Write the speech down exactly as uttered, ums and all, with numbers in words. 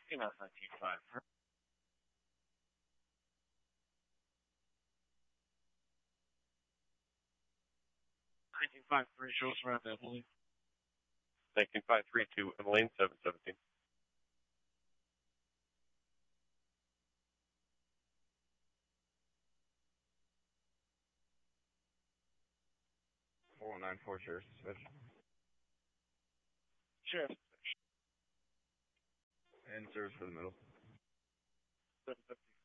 Email nineteen five. nineteen five three, show us around Emily. nineteen five three two, Emily, seven seventeen. four one nine four, Sheriff's Dispatch. Sheriff. And service for the middle. seven fifty.